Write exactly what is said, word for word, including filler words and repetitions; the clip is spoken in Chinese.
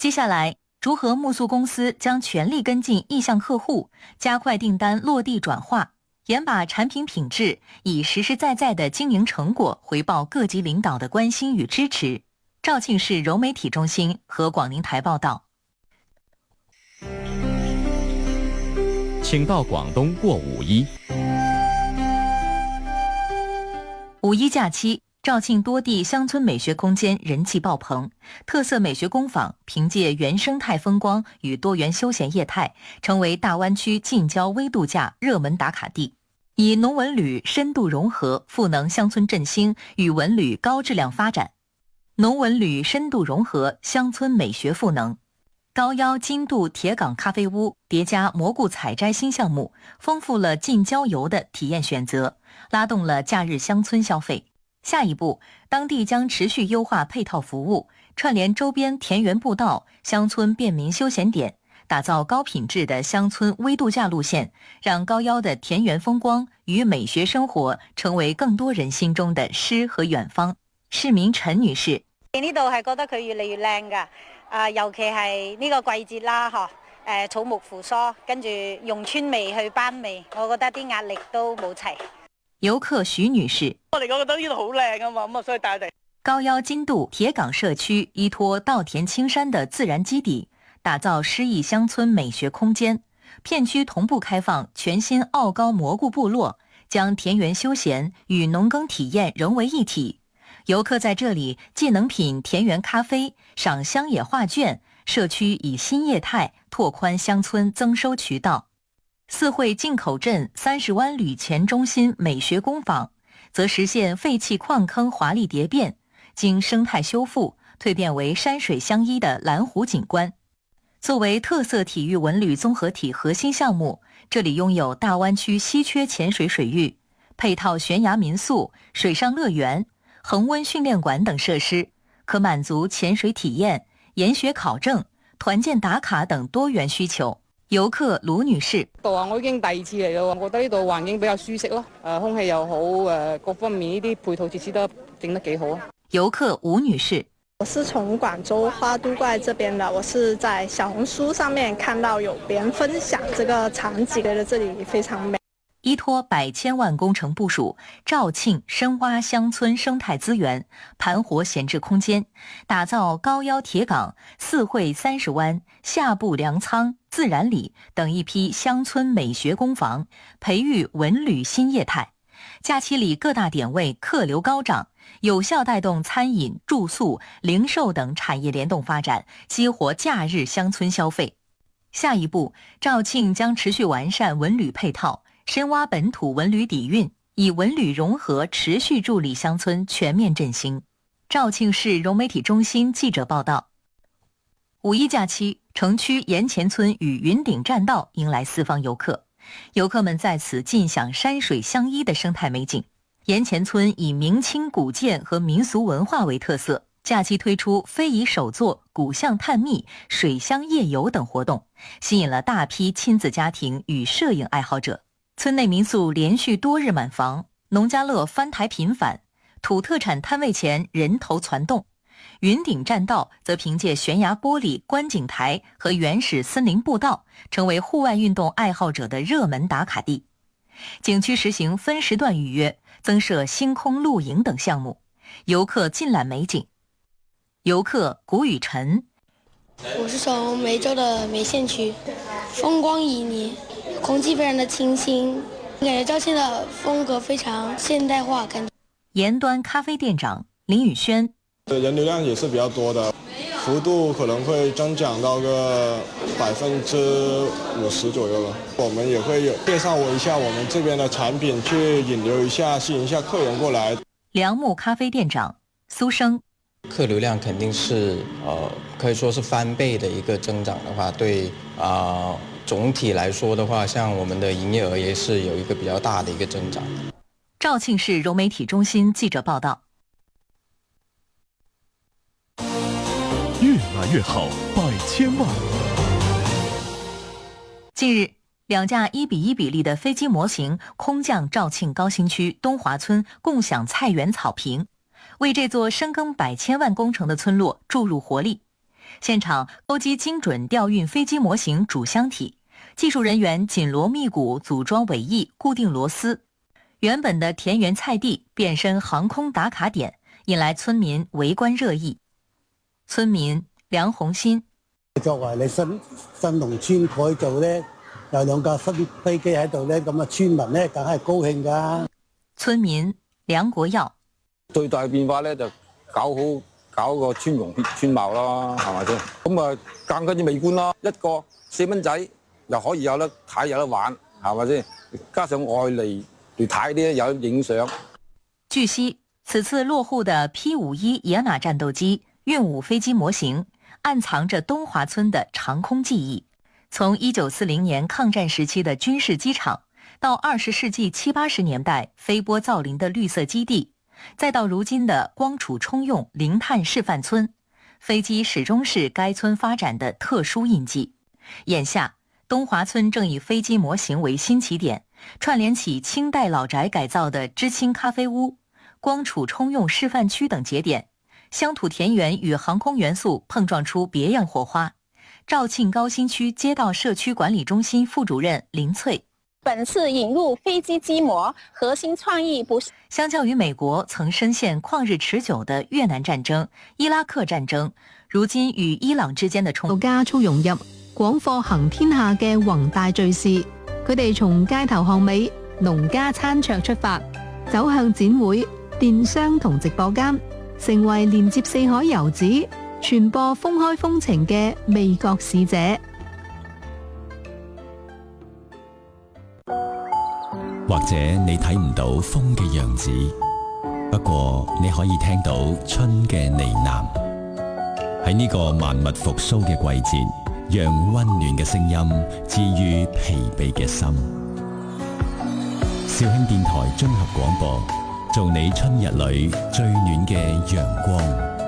接下来，竹河木塑公司将全力跟进意向客户，加快订单落地转化，严把产品品质，以实实在在的经营成果回报各级领导的关心与支持。肇庆市柔媒体中心和广宁台报道。 请到广东过五一。 五一假期，肇庆多地乡村美学空间人气爆棚，特色美学工坊凭借原生态风光与多元休闲业态，成为大湾区近郊微度假热门打卡地。以农文旅深度融合，赋能乡村振兴与文旅高质量发展。农文旅深度融合，乡村美学赋能。高腰金度铁岗咖啡屋叠加蘑菇采摘新项目，丰富了近郊游的体验选择，拉动了假日乡村消费。下一步，当地将持续优化配套服务，串联周边田园步道、乡村便民休闲点，打造高品质的乡村微度假路線，讓高腰的田園風光與美學生活成為更多人心中的詩和遠方。市民陳女士： 呢度係覺得佢越嚟越靚㗎，啊，尤其係呢個季節啦，嗬，誒草木扶疏，跟住用村味去班味，我覺得啲壓力都冇齊。 遊客徐女士： 我哋覺得呢度好靚啊嘛，咁啊所以帶嚟。 高腰金度鐵崗社區依託稻田青山的自然基底，打造詩意鄉村美學空間，片區同步開放全新奧高蘑菇部落，將田園休閒與農耕體驗融為一體。遊客在這裡既能品田園咖啡、賞鄉野畫卷，社區以新業態拓寬鄉村增收渠道。四惠進口鎮三十灣旅前中心美學工坊，則實現廢棄礦坑華麗蝶變，經生態修復，蛻變為山水相依的藍湖景觀。作為特色體育文旅綜合體核心項目，這裡擁有大灣區稀缺潛水水域，配套懸崖民宿、水上樂園、恆溫訓練館等設施，可滿足潛水體驗、研學考證、團建打卡等多元需求。遊客盧女士： 度啊，我已經第二次嚟咯，我覺得呢度環境比較舒適咯，誒空氣又好，誒各方面呢啲配套設施都整得幾好啊。 遊客吳女士： 我是從廣州花都怪這邊的，我是在小紅書上面看到有別人分享這個場景，覺得這裡非常美。 依託百千萬工程部署，肇慶深挖鄉村生態資源，盤活閒置空間，打造高腰鐵崗、四惠三十灣、下埠糧倉、自然里等一批鄉村美學工坊，培育文旅新業態。假期裡各大點位客流高漲，有效帶動餐飲、住宿、零售等產業聯動發展，激活假日鄉村消費。下一步，肇慶將持續完善文旅配套，深挖本土文旅底蘊，以文旅融合持續助力鄉村全面振興。肇慶市柔媒體中心記者報道。五一假期，城區鹽前村與雲頂棧道迎來四方遊客，遊客們在此盡享山水相依的生態美景。鹽前村以明清古建和民俗文化為特色，假期推出非遺手作、古巷探秘、水鄉夜遊等活動，吸引了大批親子家庭與攝影愛好者。村內民宿連續多日滿房，農家樂翻台頻繁，土特產攤位前人頭攒動。雲頂棧道則憑借懸崖玻璃觀景台和原始森林步道，成為戶外運動愛好者的熱門打卡地。景區實行分時段預約，增設星空露營等項目，遊客盡覽美景。遊客谷雨辰： 我是從梅州的梅縣區，風光旖旎，空氣非常的清新，感覺肇慶的風格非常現代化。感覺鹽端咖啡店長林宇軒： 人流量也是比較多的，幅度可能會增長到個百分之五十左右了。我們也會有介紹我一下我們這邊的產品，去引流一下，吸引一下客人過來。 良木咖啡店長蘇生： 客流量肯定是呃可以說是翻倍的一個增長的話，對啊、呃、總體來說的話，像我們的營業額也是有一個比較大的一個增長。 肇慶市柔媒體中心記者報道。 越來越好，百千萬。 近日，兩架一比一比例的飛機模型空降肇慶高新區東華村共享菜園草坪，為這座深耕百千萬工程的村落注入活力。 现场钩机精准调运飞机模型主箱体，技术人员紧锣密鼓组装尾翼，固定螺丝。原本的田园菜地变身航空打卡點，引來村民圍觀熱議。村民梁紅新： 作為你新新農村改造咧，有兩架新飛機喺度咧，咁啊村民咧梗係高興㗎。村民梁國耀： 最大變化咧就搞好搞個村容村貌啦，係咪先？咁啊更加之美觀啦，一個四蚊仔又可以有得睇有得玩，係咪先？加上外嚟嚟睇啲有影相。 據悉，此次落戶的 P 五一 野馬戰鬥機運五飛機模型，暗藏着東華村的長空記憶。從一九四零年抗戰時期的軍事機場，到二十世紀七八十年代飛波造林的綠色基地，再到如今的光儲充用零碳示範村，飛機始終是該村發展的特殊印記。眼下，東華村正以飛機模型為新起點，串聯起清代老宅改造的知青咖啡屋、光儲充用示範區等節點，鄉土田園與航空元素碰撞出別樣火花。肇慶高新區街道社區管理中心副主任林翠： 本次引入飛機機模，核心創意不是。 相較於美國曾深陷曠日持久的越南戰爭、伊拉克戰爭，如今與伊朗之間的衝加速融入，廣貨行天下嘅宏大敘事。佢哋從街頭巷尾、農家餐桌出發，走向展會、電商同直播間，成為連接四海遊子、傳播風開風情嘅味覺使者。 或者你睇唔到風嘅樣子，不過你可以聽到春嘅呢喃。喺呢個萬物復甦嘅季節，讓溫暖嘅聲音治愈疲憊嘅心。肇慶電台綜合廣播，做你春日裏最暖嘅陽光。